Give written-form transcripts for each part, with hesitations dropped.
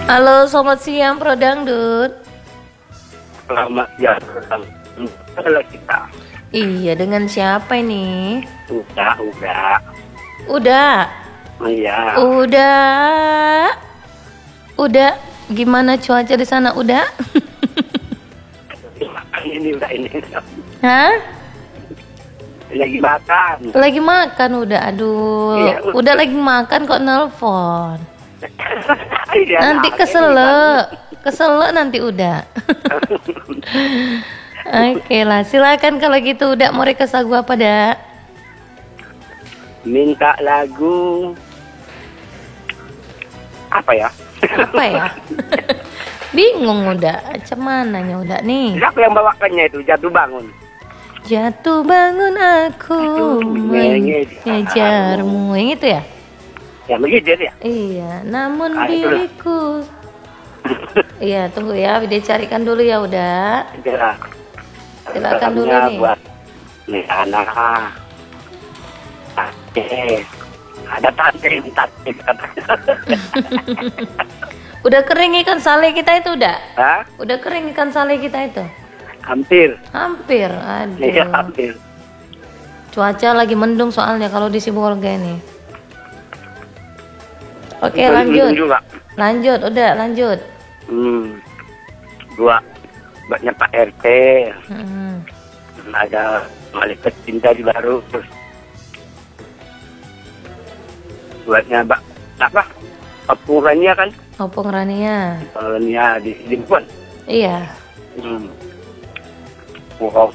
Halo, selamat siang Pro Dangdut. Selamat siang. Kalau kita Iya, dengan siapa ini? udah. Udah. Iya. Udah. Gimana cuaca di sana? Udah? Ini. Hah? Lagi makan. Lagi makan udah. Aduh. Iya, Udah lagi makan kok nelpon. Iya, Nanti keselak nanti udah. Oke lah, silakan kalau gitu. Udah mau request lagu apa dah? Minta lagu apa ya? Apa ya? Bingung udah. Macam mananya udah nih? Siapa yang bawakannya itu? Jatuh bangun. Jatuh bangun aku mengejarmu. Yang itu ya? Ya begitu ya. Iya, namun Ah, itulah. diriku. Iya, tunggu ya, dia carikan dulu ya udah. Itulah. Silakan dulu Salamnya nih. buat nih anak. Ada tante. Udah kering ikan sale kita itu udah? Hah? Udah kering ikan sale kita itu? Hampir. Hampir, Iya, aduh. hampir. Cuaca lagi mendung soalnya kalau di Sibolga ini. Oke, Itu lanjut. mendung juga. Lanjut. Dua banyak Pak RT, ada malaikat cinta di baru, terus buatnya apa? Opung kan? Opung Rania. Rania di pun. Iya. Wow.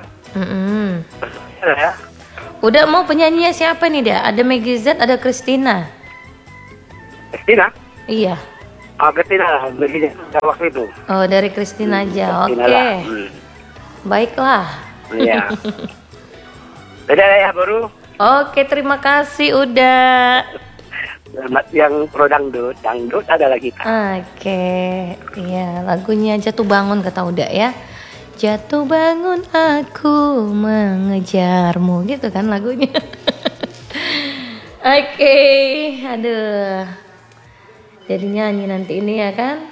Ya. Udah mau penyanyinya siapa nih dia? Ada Meggy Z, ada Christina. Kristina? Iya. Kristina, begini waktu itu. Oh, dari Christina aja. Oke. Kristina lah. Baiklah. Iya. Beda ya baru. Oke, terima kasih udah. Selamat siang Pro Dangdut. Dangdut ada lagi kan? Oke. Iya, lagunya Jatuh Bangun kata udah ya. Jatuh bangun aku mengejarmu gitu kan lagunya. Oke. Aduh. Jadi nyanyi nanti ini ya kan.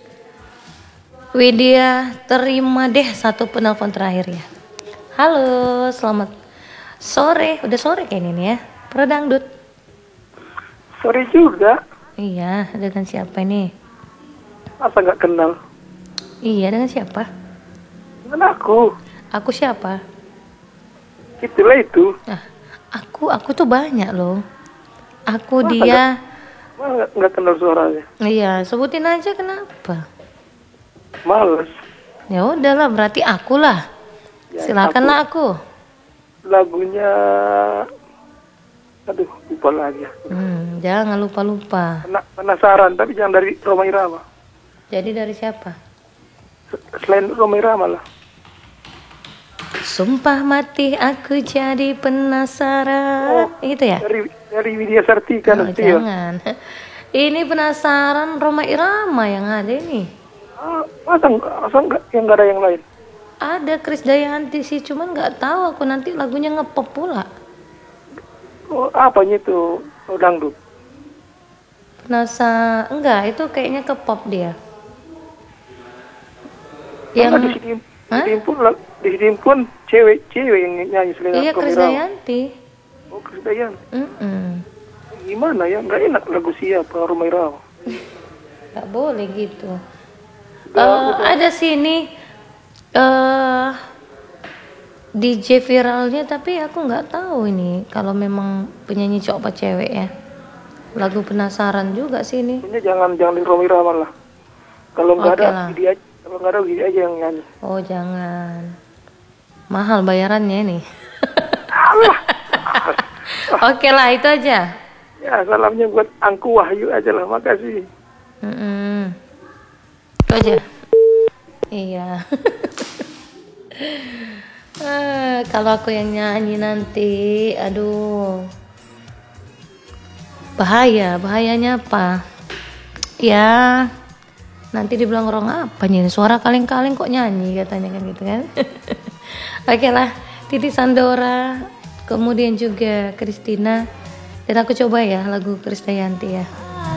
Widya, terima deh satu penelpon terakhir ya. Halo, selamat sore. Udah sore kayaknya nih ya. Pro Dangdut. Sore juga. Iya, dengan siapa ini? Masa nggak kenal? Iya, dengan siapa? Dengan aku. Aku siapa? Itulah itu. Nah, aku tuh banyak loh. Aku Masa dia. Nggak kenal suaranya. Iya, sebutin aja kenapa. Males. Ya udahlah, berarti aku lah. Ya, Silakanlah aku. Lagunya, aduh lupa lagi. Jangan lupa-lupa. Penasaran, tapi jangan dari Roma Irama. Jadi dari siapa? Selain Roma Irama lah. Sumpah mati aku jadi penasaran. Itu ya? Dari Widya Sartika Oh, nanti ya. jangan. Ini penasaran Roma Irama yang ada ini. Masa nggak yang nggak ada yang lain? Ada Krisdayanti sih, cuman nggak tahu aku nanti lagunya ngepop pula. Oh, apanya itu? Oh, dangdut. Enggak, itu kayaknya ke pop dia. Yang di sini pun cewek yang nyanyi selain Iya, Roma Irama. Krisdayanti. Oh, Krisdayanti. Gimana ya? Nggak enak lagu siapa Roma Irama. Nggak boleh gitu. Ada sini DJ viralnya, tapi aku nggak tahu ini kalau memang penyanyi cowok apa cewek ya. Lagu penasaran juga sini. Ini jangan di Roma Irama lah. Kalau nggak Oke ada lah. dia, kalau nggak ada dia aja yang nyanyi. Oh jangan, mahal bayarannya nih. Oke lah, itu aja. Ya salamnya buat Angku Wahyu aja lah, makasih. Itu aja. Iya. Kalau aku yang nyanyi nanti, aduh, bahayanya apa? Ya, nanti dibilang orang apa nih? Suara kaleng-kaleng kok nyanyi katanya kan gitu kan? Oke lah, Titi Sandora, kemudian juga Christina, dan aku coba ya lagu Krisdayanti ya.